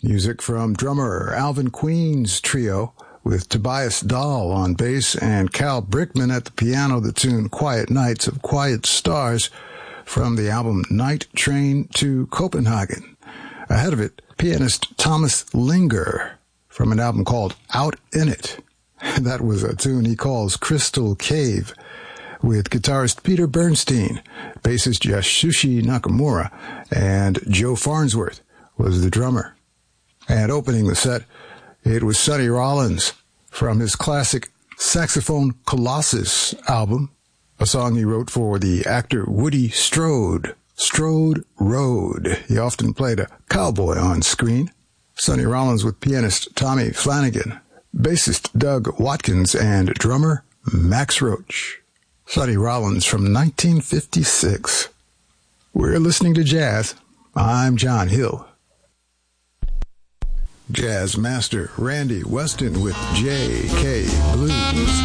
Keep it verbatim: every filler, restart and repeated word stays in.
Music from drummer Alvin Queen's trio with Tobias Dahl on bass and Cal Brickman at the piano, the tune Quiet Nights of Quiet Stars from the album Night Train to Copenhagen. Ahead of it, pianist Thomas Linger from an album called Out In It. That was a tune he calls Crystal Cave, with guitarist Peter Bernstein, bassist Yasushi Nakamura, and Joe Farnsworth was the drummer. And opening the set, it was Sonny Rollins from his classic Saxophone Colossus album, a song he wrote for the actor Woody Strode, Strode Road. He often played a cowboy on screen. Sonny Rollins with pianist Tommy Flanagan, bassist Doug Watkins, and drummer Max Roach. Sonny Rollins from nineteen fifty-six. We're listening to jazz. I'm John Hill. Jazz master Randy Weston with J K Blues.